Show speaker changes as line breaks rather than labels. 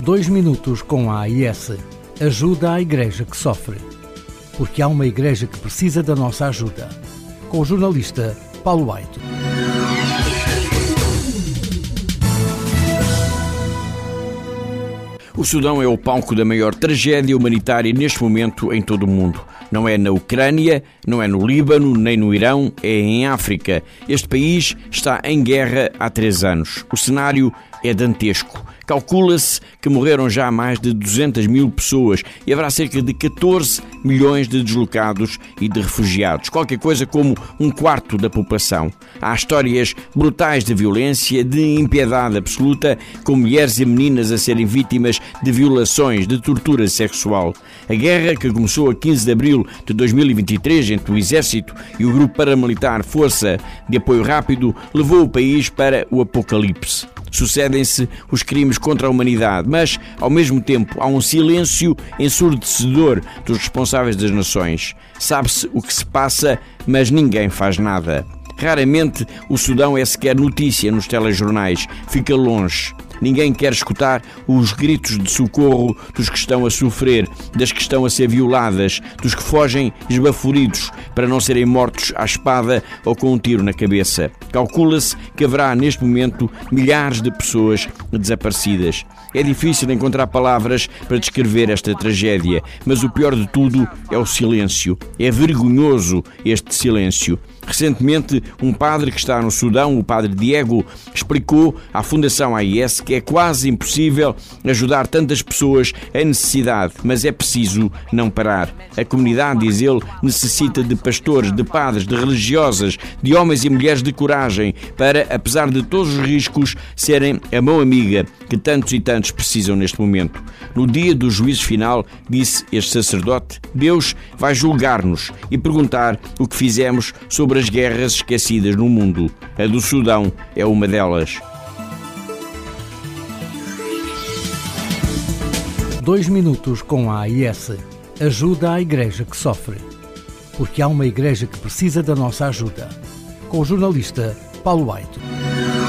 2 minutos com a AIS. Ajuda à igreja que sofre. Porque há uma igreja que precisa da nossa ajuda. Com o jornalista Paulo Aito.
O Sudão é o palco da maior tragédia humanitária neste momento em todo o mundo. Não é na Ucrânia, não é no Líbano, nem no Irão, é em África. Este país está em guerra há 3 anos. O cenário é dantesco. Calcula-se que morreram já mais de 200 mil pessoas e haverá cerca de 14 milhões de deslocados e de refugiados, qualquer coisa como 1/4 da população. Há histórias brutais de violência, de impiedade absoluta, com mulheres e meninas a serem vítimas de violações, de tortura sexual. A guerra, que começou a 15 de abril de 2023 entre o Exército e o grupo paramilitar Força de Apoio Rápido, levou o país para o apocalipse. Sucedem-se os crimes contra a humanidade, mas, ao mesmo tempo, há um silêncio ensurdecedor dos responsáveis das nações. Sabe-se o que se passa, mas ninguém faz nada. Raramente o Sudão é sequer notícia nos telejornais, fica longe. Ninguém quer escutar os gritos de socorro dos que estão a sofrer, das que estão a ser violadas, dos que fogem esbaforidos para não serem mortos à espada ou com um tiro na cabeça. Calcula-se que haverá neste momento milhares de pessoas desaparecidas. É difícil encontrar palavras para descrever esta tragédia, mas o pior de tudo é o silêncio. É vergonhoso este silêncio. Recentemente, um padre que está no Sudão, o padre Diego, explicou à Fundação AIS que é quase impossível ajudar tantas pessoas em necessidade, mas é preciso não parar. A comunidade, diz ele, necessita de pastores, de padres, de religiosas, de homens e mulheres de coragem para, apesar de todos os riscos, serem a mão amiga que tantos e tantos precisam neste momento. No dia do juízo final, disse este sacerdote, Deus vai julgar-nos e perguntar o que fizemos sobre as guerras esquecidas no mundo. A do Sudão é uma delas.
2 minutos com a AIS. Ajuda à igreja que sofre. Porque há uma igreja que precisa da nossa ajuda. Com o jornalista Paulo Aito.